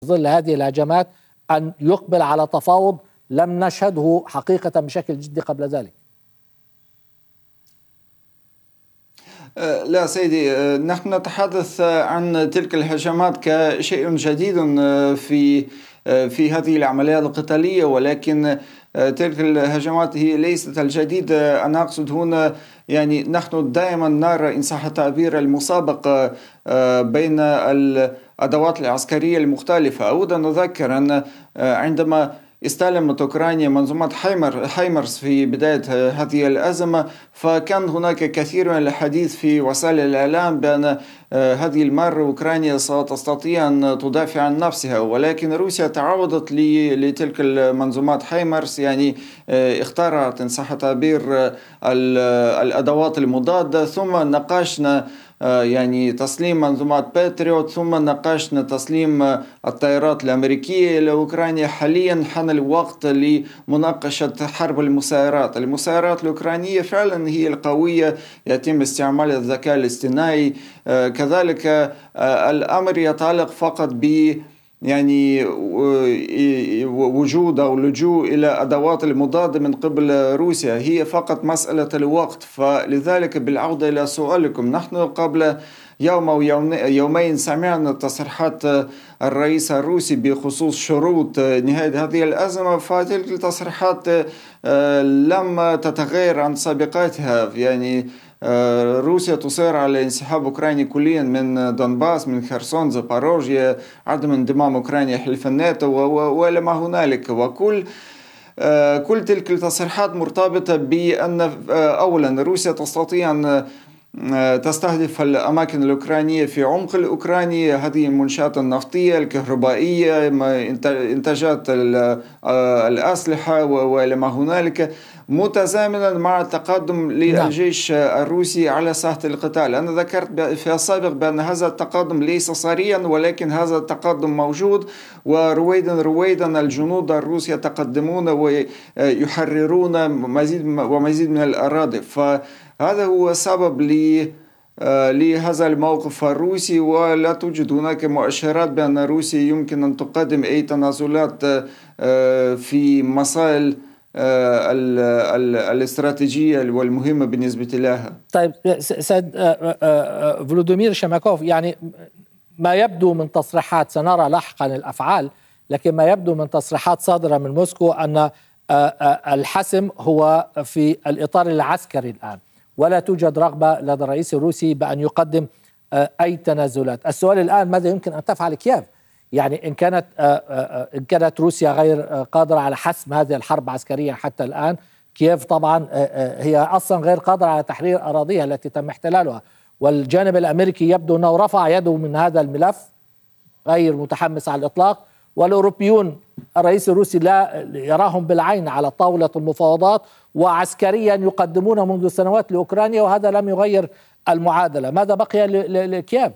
ظل هذه الهجمات أن يقبل على تفاوض لم نشهده حقيقة بشكل جدي قبل ذلك؟ لا سيدي، نحن نتحدث عن تلك الهجمات كشيء جديد في هذه العمليات القتالية، ولكن تلك الهجمات هي ليست الجديدة. أنا أقصد هنا يعني نحن دائما نرى إن صح التعبير المسابق بين الأدوات العسكرية المختلفة. أود أن أذكر أن عندما استلمت أوكرانيا منظومة هايمرس في بداية هذه الأزمة، فكان هناك كثير من الحديث في وسائل الإعلام بأن هذه المرة أوكرانيا ستستطيع أن تدافع عن نفسها، ولكن روسيا تعرضت لتلك المنظومات هايمرس، يعني اخترعت إن صح التعبير الأدوات المضادة. ثم ناقشنا يعني تسليم منظومات باتريوت، ثم ناقشنا تسليم الطائرات الأمريكية إلى أوكرانيا. حاليا حان الوقت لمناقشة حرب المسيرات الأوكرانية. فعلا هي القوية، يتم استعمال الذكاء الاصطناعي. كذلك الأمر يتعلق فقط ب يعني وجود أو لجوء إلى أدوات المضادة من قبل روسيا، هي فقط مسألة الوقت. فلذلك بالعودة إلى سؤالكم، نحن قبل يوم أو يومين سمعنا تصريحات الرئيس الروسي بخصوص شروط نهاية هذه الأزمة، فتلك التصريحات لم تتغير عن سابقتها. يعني روسيا تصر على انسحاب أوكرانيا كليا من دونباس، من خرسون، زاباروجيا، عدم انضمام أوكرانيا حلف الناتو وإلى ما هنالك. وكل كل تلك التصريحات مرتبطة بأن أولا روسيا تستطيع أن تستهدف الأماكن الأوكرانية في عمق الأوكراني، هذه المنشآت النفطية الكهربائية، إنتاجات الأسلحة وإلى ما هنالك، متزامنا مع التقدم للجيش الروسي على ساحة القتال. أنا ذكرت في السابق بأن هذا التقدم ليس سريعا، ولكن هذا التقدم موجود، ورويدا الجنود الروس يتقدمون ويحررون مزيد من الأراضي. فهذا هو سبب لهذا الموقف الروسي، ولا توجد هناك مؤشرات بأن روسيا يمكن أن تقدم أي تنازلات في مسائل الاستراتيجية والمهمة بالنسبة لها. طيب سيد فلوديمير شماكوف، يعني ما يبدو من تصريحات، سنرى لاحقا الأفعال، لكن ما يبدو من تصريحات صادرة من موسكو أن الحسم هو في الإطار العسكري الآن، ولا توجد رغبة لدى الرئيس الروسي بأن يقدم أي تنازلات. السؤال الآن ماذا يمكن أن تفعل كييف؟ يعني إن كانت روسيا غير قادرة على حسم هذه الحرب عسكريا حتى الآن، كييف طبعا هي أصلا غير قادرة على تحرير أراضيها التي تم احتلالها، والجانب الأمريكي يبدو أنه رفع يده من هذا الملف، غير متحمس على الإطلاق، والأوروبيون الرئيس الروسي لا يراهم بالعين على طاولة المفاوضات، وعسكريا يقدمون منذ سنوات لأوكرانيا، وهذا لم يغير المعادلة. ماذا بقي لكييف؟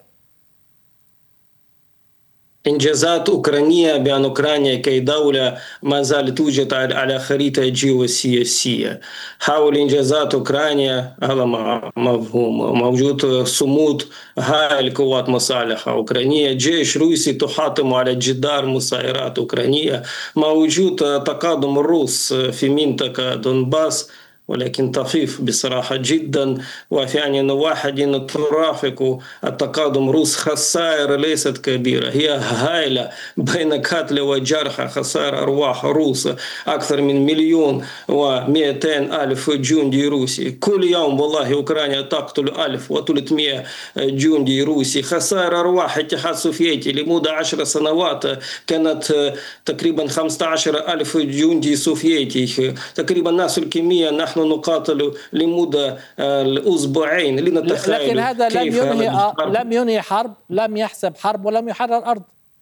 إنجازات أوكرانية بأن أوكرانيا كدولة ما زالت توجد على خريطة الجيوسياسية. حول إنجازات أوكرانيا هذا مفهوم، موجود صمود هائل قوات مسلحة أوكرانية، جيش روسي تحاطم على جدار مسيرات أوكرانية، موجود تقادم الروس في منطقة دونباس، ولكن طفيف بصراحة جدا. وفي يعني واحد ترافق التقادم روس، خسائر ليست كبيرة، هي هائلة، بين قتلى وجرحى، خسائر أرواح روس أكثر من 1,200,000 جندي روسي كل يوم. والله أوكرانيا تقتل 1,300 جندي روسي. خسائر أرواح الاتحاد السوفيتي لمدة 10 سنوات كانت تقريبا 15,000 جندي سوفيتي، تقريبا نفس الكمية نحن نقاتل لمدة أسبوعين. لنتخيل لكن هذا لم ينهي حرب، لم يحسب حرب، ولم يحرر أرض.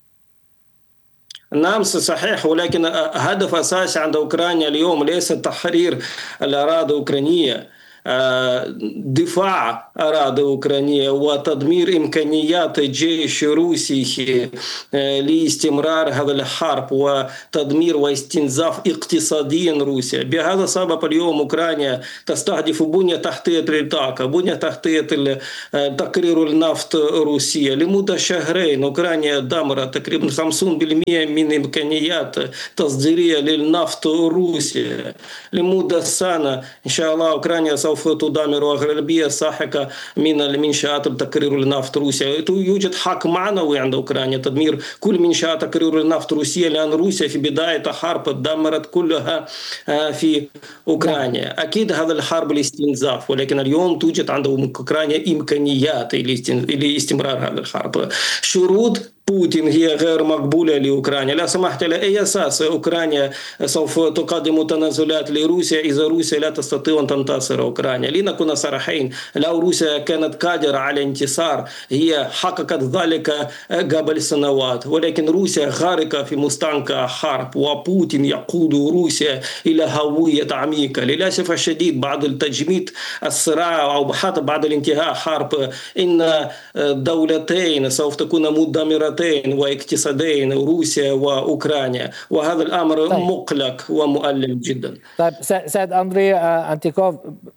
نعم صحيح، ولكن هدف أساسي عند أوكرانيا اليوم ليس تحرير الأراضي الأوكرانية. دفاع أراضي أوكرانية وتدمير إمكانيات جيش روسي لاستمرار هذا الحرب وتدمير واستنزاف اقتصاديا روسيا. بهذا السبب اليوم أوكرانيا تستهدف بنية تحتية للطاقة، بنية تحتية تقرير النفط روسيا. لمدة شهرين أوكرانيا دمرت تقريبا 50% من إمكانيات تصديرية للنفط روسيا. لمدة سنة إن شاء الله أوكرانيا سوف تدمر أغلبية ساحقة من المنشآت تقرير النفط روسيا. يوجد حق معنوي عند أوكرانيا تدمير كل منشآت تقرير النفط روسيا، لأن روسيا في بداية الحرب دمرت كلها في أوكرانيا. أكيد هذا الحرب الاستنزاف، ولكن اليوم توجد عند أوكرانيا إمكانيات لاستمرار هذا الحرب. شروط بوتين هي غير مقبولة لأوكرانيا. لا سمحت، على أي أساس أوكرانيا سوف تقدم تنازلات لروسيا إذا روسيا لا تستطيع أن تنتصر أوكرانيا؟ لنكون صريحين، لو روسيا كانت قادرة على انتصار هي حققت ذلك قبل سنوات، ولكن روسيا غارقة في مستنقع حرب، وبوتين يقود روسيا إلى هوية عميقة. للأسف الشديد بعد التجميد الصراع أو حتى بعد الانتهاء حرب إن دولتين سوف تكون مدمرتين واقتصادين، روسيا وأوكرانيا، وهذا الأمر طيب. مقلق ومؤلم جدا. طيب سيد أندري أنتيكوف،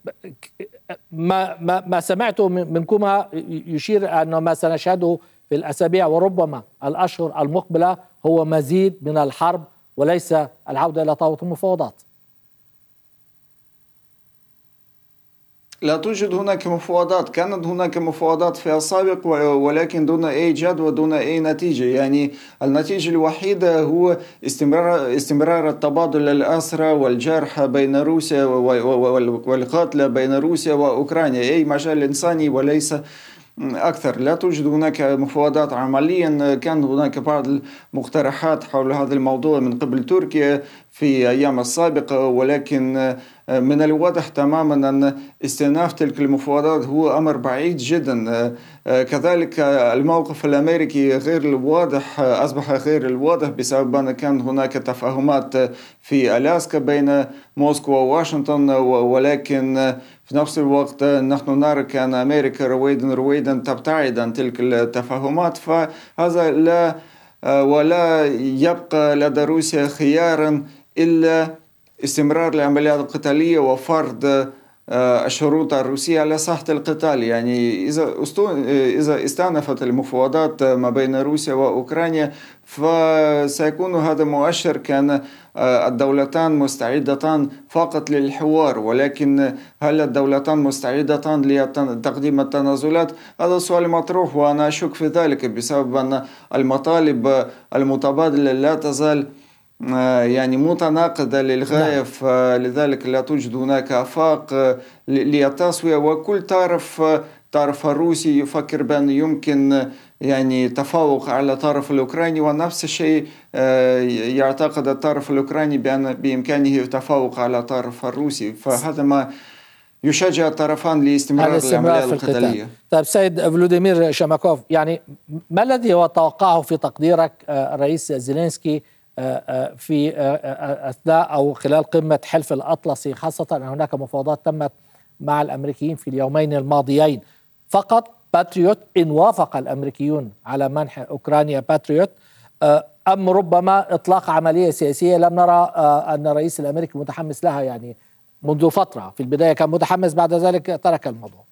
ما سمعته منكما يشير أن ما سنشهده في الأسابيع وربما الأشهر المقبلة هو مزيد من الحرب وليس العودة إلى طاولة المفاوضات. لا توجد هناك مفاوضات. كانت هناك مفاوضات في السابق ولكن دون أي جدوى ودون أي نتيجة. يعني النتيجة الوحيدة هو استمرار التبادل الأسرى والجرحى بين روسيا والقتلى بين روسيا وأوكرانيا، أي مجال إنساني وليس أكثر. لا توجد هناك مفاوضات عمليا. كان هناك بعض المقترحات حول هذا الموضوع من قبل تركيا في أيام السابقة، ولكن من الواضح تماما أن استئناف تلك المفاوضات هو أمر بعيد جدا. كذلك الموقف الأمريكي غير الواضح، أصبح غير الواضح بسبب أن كان هناك تفاهمات في ألاسكا بين موسكو وواشنطن، ولكن في نفس الوقت نحن نرى كأن أمريكا رويدا تبتعد عن تلك التفاهمات. فهذا ولا يبقى لدى روسيا خيارا إلا استمرار العمليات القتالية وفرض الشروط الروسية على ساحة القتال. يعني إذا استأنفت المفاوضات ما بين روسيا وأوكرانيا فسيكون هذا مؤشر كان الدولتان مستعدتان فقط للحوار، ولكن هل الدولتان مستعدتان لتقديم التنازلات؟ هذا السؤال مطروح، وأنا أشك في ذلك بسبب أن المطالب المتبادلة لا تزال يعني متناقضة للغاية. فلذلك لا توجد هناك آفاق للتسوية، وكل طرف الروسي يفكر بأن يمكن يعني تفوق على الطرف الأوكراني، ونفس الشيء يعتقد الطرف الأوكراني بأن بإمكانه التفوق على الطرف الروسي. فهذا ما يشجع الطرفان لاستمرار العملية القتالية. طيب سيد فلوديمير شماكوف، يعني ما الذي هو توقعه في تقديرك الرئيس زيلينسكي في أثناء أو خلال قمة حلف الأطلسي، خاصة أن هناك مفاوضات تمت مع الأمريكيين في اليومين الماضيين؟ فقط باتريوت إن وافق الأمريكيون على منح أوكرانيا باتريوت، أم ربما إطلاق عملية سياسية لم نرى أن الرئيس الأمريكي متحمس لها؟ يعني منذ فترة في البداية كان متحمس، بعد ذلك ترك الموضوع.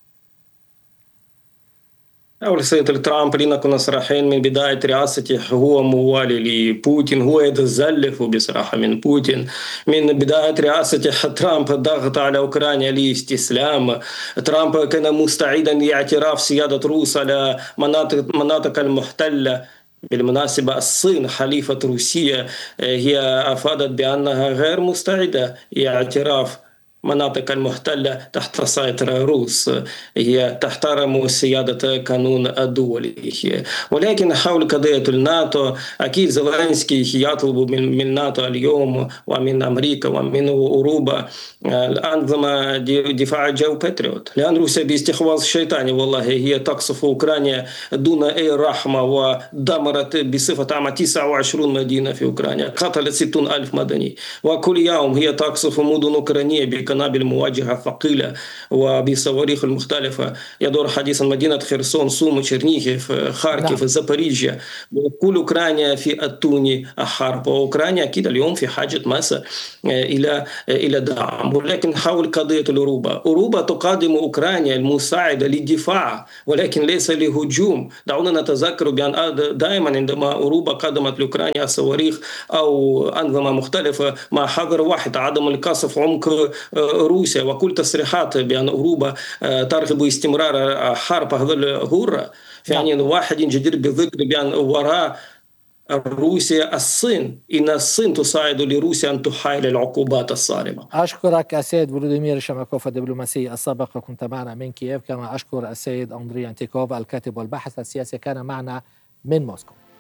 أول سيد ترامب لنكون صريحين من بداية رئاسته هو موالي لبوتين، هو يتزلف بصراحة من بوتين. من بداية رئاسته ترامب ضغط على أوكرانيا لاستسلام. ترامب كان مستعدا لاعتراف سيادة روسيا على مناطق المحتلة. بالمناسبة الصين حليفة روسيا هي أفادت بأنها غير مستعدة لاعتراف مناطق المحتلة تحت سيطرة روس، هي تحترم سيادة القانون الدولي. ولكن حول قضية الناتو، أكيد زيلينسكي يطلب من الناتو اليوم ومن أمريكا ومن أوروبا الأنظمة دفاع جو باتريوت، لأن روسيا باستحواذ شيطاني والله هي تقصف أوكرانيا دون أي رحمة، ودمرت بصفة عامة 29 مدينة في أوكرانيا، قتلت 60,000 مدني، وكل يوم هي تقصف مدن أوكرانية بقنابل مواجهة ثقيلة وبصواريخ المختلفة يدور حديثا مدينة خرسون، سومو، تشيرنيخيف، خاركيف، زابوريجيا، كل أوكرانيا في التون حرب. وأوكرانيا أكيد اليوم في حاجة ماسة إلى دعم. ولكن حول قضية أوروبا تقدم أوكرانيا المساعدة للدفاع ولكن ليس لهجوم. دعونا نتذكر بأن دائما عندما أوروبا قدمت لأوكرانيا صواريخ أو أنظمة مختلفة مع حذر واحد: عدم القصف عمق روسيا. وكل تصريحات بأن أوروبا ترغب باستمرار حرب هذا الهورة. يعني واحد جدير بالذكر بأن وراء روسيا الصين، إن الصين تساعد لروسيا أن تحايل العقوبات الصارمة. أشكرك السيد فولوديمير شماكوف الدبلوماسي السابق، كنت معنا من كييف. كما أشكر السيد أندري أنتيكوف الكاتب والباحث السياسي كان معنا من موسكو.